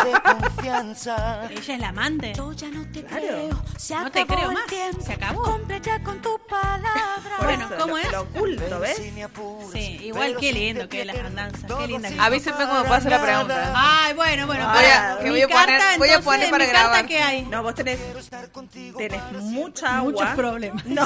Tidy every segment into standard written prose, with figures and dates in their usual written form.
de confianza. Ella es la amante. Yo ya no te Claro. creo. No te creo más. Se acabó. Cumple ya con tu palabra. Por Bueno, eso, ¿cómo es? Lo oculto, ¿ves? Sí, igual qué lindo que es las andanzas. Qué linda que Avísenme cuando pueda hacer la pregunta. Ay, bueno. Voy para. a- que Mi voy a poner- carta, voy a entonces, poner para mi carta, grabar. ¿qué hay? No, vos tenés mucha agua. Muchos problemas. No,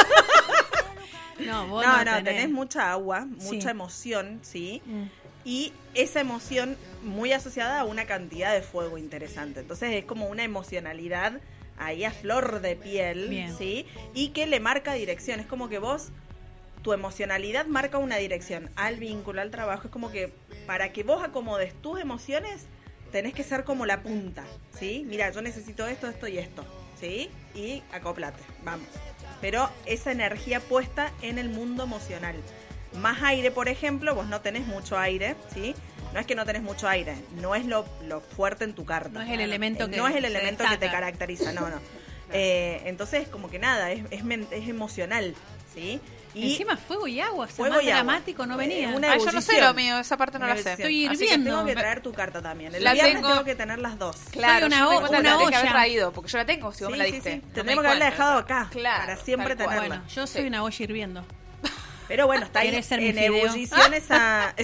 No, vos no, no tenés mucha agua, mucha Sí. emoción, ¿sí? Mm. Y esa emoción muy asociada a una cantidad de fuego interesante. Entonces es como una emocionalidad ahí a flor de piel, Bien. ¿sí? Y que le marca dirección. Es como que vos, tu emocionalidad marca una dirección al vínculo, al trabajo. Es como que para que vos acomodes tus emociones, tenés que ser como la punta, ¿sí? Mira, yo necesito esto, esto y esto, ¿sí? Y acoplate, vamos. Pero esa energía puesta en el mundo emocional. Más aire, por ejemplo, vos no tenés mucho aire, ¿sí? No es que no tenés mucho aire, no es lo fuerte en tu carta. No es el elemento que No es el se elemento que te destaca. caracteriza, no. Entonces, como que nada, es emocional, ¿sí? Y Encima fuego y agua, o sea, fuego más y agua. dramático no venía. Una Yo no sé ebullición. lo mío, esa parte no la sé. Estoy Así que hirviendo. tengo que traer tu carta también. El La viernes tengo- tengo que tener las dos. Claro, Soy una yo me di cuenta que una la tengo que haber olla. traído, porque yo la tengo, si vos me la diste. Sí. No me Tenemos di que haberla cuenta. dejado acá, Claro, para siempre tal cual. tenerla. Bueno, yo soy Sí. una olla hirviendo. Pero bueno, está ahí ¿Querés ser mi en fideo? ebullición esa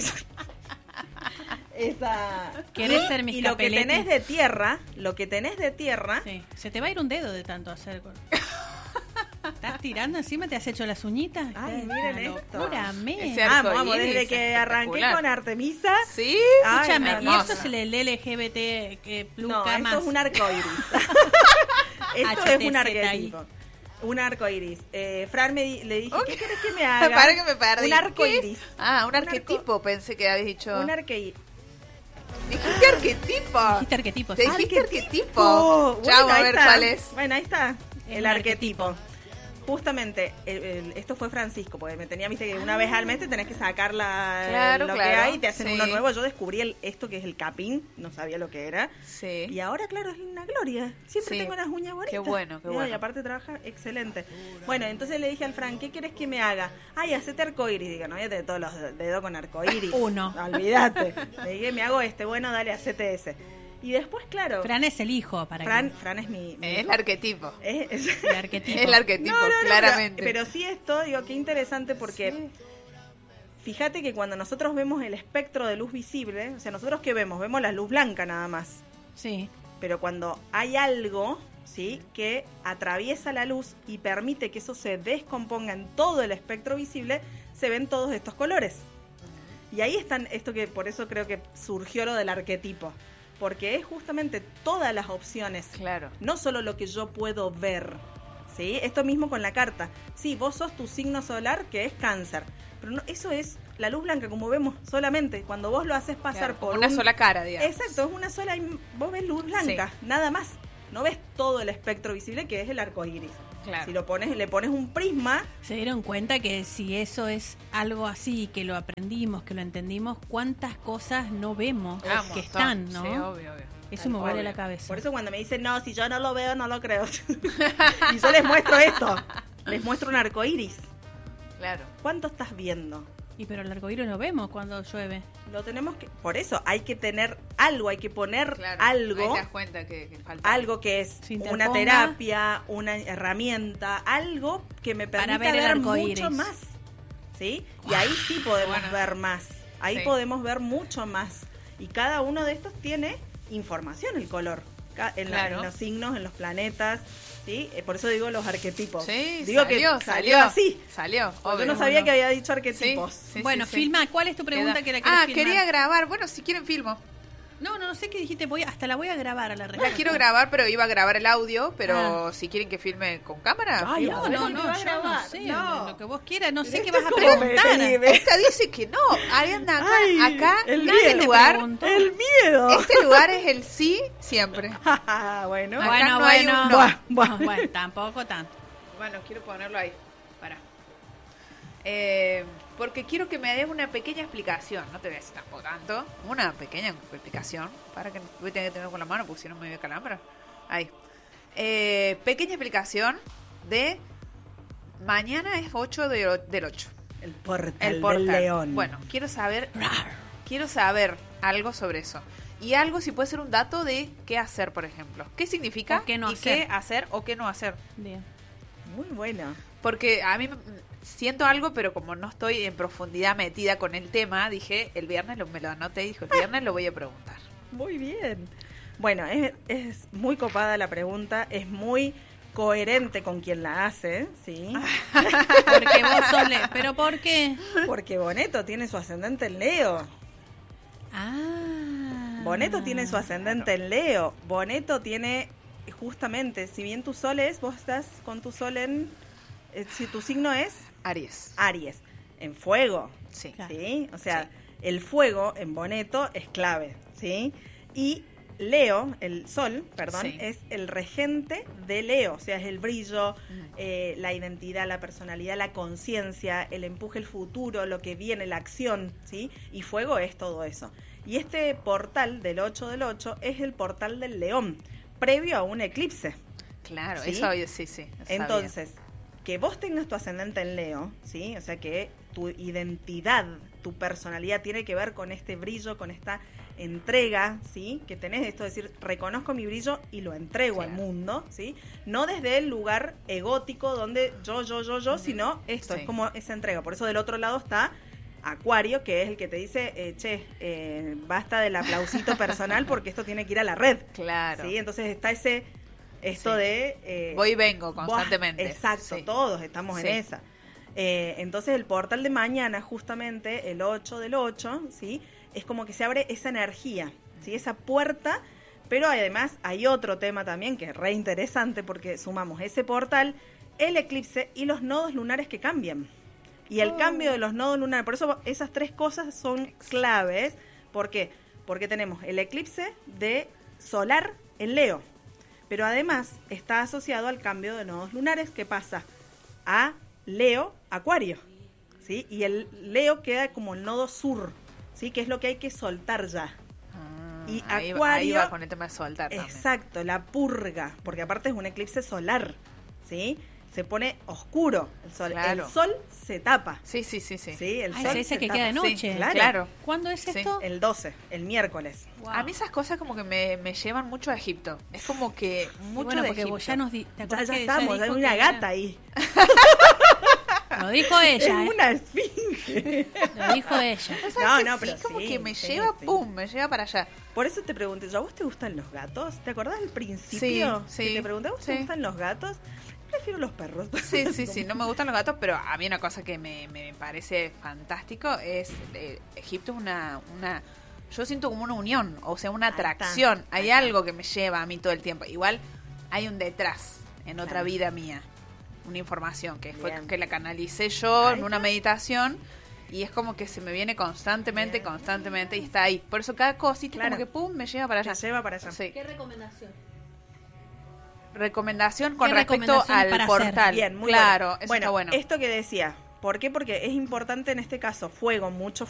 ¿Querés ser mis y lo que capeletti? tenés de tierra, Sí. Se te va a ir un dedo de tanto hacer. ¿Estás tirando encima? ¿Te has hecho las uñitas? Ay, Una miren esto. locura, men. Ese vamos, arcoíris, desde que arranqué espectacular. con Artemisa. Sí. Escúchame, Ay, y hermosa. eso es el LGBT que plus No, esto más. es un arcoíris. Esto es un arquetipo. Un arcoíris. Fran le dije, ¿qué querés que me haga? Para que me perdí. Un arcoíris. ¿Qué? Ah, un arquetipo, pensé que habías dicho. Un arcoíris. Dijiste arquetipo. Dijiste arquetipos. Te dijiste arquetipo. Bueno, Ya vamos a ahí ver está. cuál es. Bueno, ahí está. El un arquetipo. Justamente, esto fue Francisco, porque me tenía, viste, que una vez al mes te tenés que sacar Claro, lo que claro, hay y te hacen sí. uno nuevo. Yo descubrí esto que es el capín, no sabía lo que era. Sí. Y ahora, claro, es una gloria. Siempre Sí. tengo las uñas bonitas. Qué bueno, qué bueno. Y aparte trabaja excelente. Bueno, entonces le dije al Fran, ¿qué querés que me haga? Ay, hacete arcoíris. Digo, no voy a tener todos los dedos con arcoíris. Uno. Olvídate. Le dije, me hago este. Bueno, dale, hacete ese. Y después, claro, Fran es el hijo para Fran es mi Es el hijo. arquetipo. Es- que el arquetipo. Es el arquetipo, No, claramente. Pero sí esto, digo, qué interesante porque fíjate que cuando nosotros vemos el espectro de luz visible, o sea, nosotros ¿qué vemos? Vemos la luz blanca nada más. Sí. Pero cuando hay algo, ¿sí?, que atraviesa la luz y permite que eso se descomponga en todo el espectro visible, se ven todos estos colores. Y ahí están, esto que por eso creo que surgió lo del arquetipo, porque es justamente todas las opciones, Claro. no solo lo que yo puedo ver, ¿sí? Esto mismo con la carta. Sí, vos sos tu signo solar, que es Cáncer, pero no, eso es la luz blanca, como vemos solamente, cuando vos lo haces pasar Claro, por una un- sola cara, digamos. Exacto, es una sola, vos ves luz blanca, nada más. No ves todo el espectro visible que es el arco iris. Claro. Si le pones un prisma, Se dieron cuenta que si eso es algo así, que lo aprendimos, que lo entendimos, cuántas cosas no vemos Ah, un que montón. están, ¿no? Sí, obvio, obvio. Eso me vuela Obvio. la cabeza. por eso cuando me dicen, no, si yo no lo veo, no lo creo. Y yo les muestro esto, les muestro un arco iris. Claro. ¿Cuánto estás viendo? Y pero el arcoíris lo vemos cuando llueve. Lo tenemos que, por eso hay que tener algo, hay que poner Claro. algo. Ahí te das cuenta que falta. Algo que es Se una interponga. terapia, una herramienta, algo que me Para permita ver el ver arcoíris. mucho más, ¿sí? Y ahí sí podemos Bueno. ver más, ahí Sí. podemos ver mucho más. Y cada uno de estos tiene información, el color, Claro. en los signos, en los planetas, ¿sí? Por eso digo los arquetipos. Sí, digo salió, que salió así. Salió, Yo obvio. no sabía que había dicho arquetipos. Sí, sí, Bueno, sí. filma. ¿Cuál es tu pregunta Queda- que la querés filmar? quería grabar. Bueno, si quieren filmo. No sé qué dijiste. Hasta la voy a grabar a la La respuesta. quiero grabar, pero iba a grabar el audio, pero si quieren que filme con cámara. Ay, filmo. ahora No, que va a yo no grabar. sé. No. Lo que vos quieras. No sé qué vas a ¿Cómo me preguntar. tenés? Esta dice que no. Ariana, acá, Ay, acá el este miedo. lugar, preguntó. El miedo. este lugar es el sí siempre. Bueno. Acá Bueno, no hay bueno. un no. Buah. Bueno, tampoco tanto. Bueno, quiero ponerlo ahí. Para. Porque quiero que me des una pequeña explicación. No te voy a decir tampoco tanto. Una pequeña explicación. Para que voy a tener que tener con la mano porque si no me voy a calambrar. Ahí. Pequeña explicación de mañana es 8 del 8. El portal, El portal. del león. Bueno, quiero saber algo sobre eso. Y algo si puede ser un dato de qué hacer, por ejemplo. ¿Qué significa? O qué no y hacer. qué hacer o qué no hacer. Bien. Muy bueno. Porque a mí siento algo, pero como no estoy en profundidad metida con el tema, dije, el viernes me lo anoté y dije, el viernes lo voy a preguntar. Muy bien. Bueno, es muy copada la pregunta, es muy coherente con quien la hace, ¿sí? Porque vos sos ¿Pero por qué? Porque Boneto tiene su ascendente en Leo. Boneto tiene su ascendente en Leo. Boneto tiene, justamente, si bien tu sol vos estás con tu sol en, si tu signo es Aries. Aries, en fuego, Sí. ¿sí? O sea, Sí. el fuego en Boneto es clave, ¿sí? Y Leo, el sol, perdón, Sí. es el regente de Leo, o sea, es el brillo, la identidad, la personalidad, la conciencia, el empuje, el futuro, lo que viene, la acción, ¿sí? Y fuego es todo eso. Y este portal del 8 del 8 es el portal del león, previo a un eclipse. Claro, ¿Sí? eso sí, eso Entonces, que vos tengas tu ascendente en Leo, ¿sí? O sea, que tu identidad, tu personalidad tiene que ver con este brillo, con esta entrega, ¿sí? Que tenés esto de decir, reconozco mi brillo y lo entrego al mundo, ¿sí? No desde el lugar egótico donde yo, sino esto, Sí. es como esa entrega. Por eso del otro lado está Acuario, que es el que te dice, basta del aplausito personal porque esto tiene que ir a la red. Claro. ¿Sí? Entonces está esto Sí. de... Voy y vengo constantemente. Exacto, Sí. todos estamos Sí. en esa. Entonces el portal de mañana, justamente, el 8 del 8, ¿sí? Es como que se abre esa energía, ¿sí? Esa puerta, pero además hay otro tema también que es re interesante porque sumamos ese portal, el eclipse y los nodos lunares que cambian. Y el cambio de los nodos lunares, por eso esas tres cosas son claves. ¿Por qué? Porque tenemos el eclipse de solar en Leo, pero además está asociado al cambio de nodos lunares que pasa a Leo, Acuario, ¿sí? Y el Leo queda como el nodo sur, ¿sí? Que es lo que hay que soltar ya. Y ahí Acuario, va con el tema de soltar también. exacto, la purga, porque aparte es un eclipse solar, ¿sí? Se pone oscuro el sol. Claro. El sol se tapa. Sí. Sí, el Ah, sol es ese se que tapa. queda de noche. Sí, Claro. ¿Cuándo es Sí. esto? El 12, el miércoles. Wow. A mí esas cosas como que me llevan mucho a Egipto. Es como que Y mucho bueno, de porque Egipto. vos ya nos ¿te Ya, acordás ya que estamos, ella hay dijo una que gata ahí. Lo dijo ella, Es ¿eh? una esfinge. Lo dijo ella. ¿Sabes No, que no, sí? pero como sí, que me sí, lleva, sí. pum, me lleva para allá. Por eso te pregunté, ¿a vos te gustan los gatos? ¿Te acordás del principio? Sí, sí. Que te pregunté, ¿a vos te Sí. gustan los gatos? Prefiero los perros. Sí, no me gustan los gatos, pero a mí una cosa que me parece fantástico es Egipto es una yo siento como una unión, o sea, una Ahí está, atracción. Hay ahí está. algo que me lleva a mí todo el tiempo. Igual hay un detrás en otra Claro. vida mía, una información que fue Bien. que la canalicé yo Ahí en una está. meditación y es como que se me viene constantemente y está ahí. Por eso cada cosita Claro. como que pum me lleva para allá. Te lleva para allá. Sí. ¿Qué recomendación? Recomendación con ¿Qué respecto recomendación al para hacer? portal. Bien, muy claro, bueno. eso está bueno. Esto que decía, ¿por qué? Porque es importante en este caso, fuego, mucho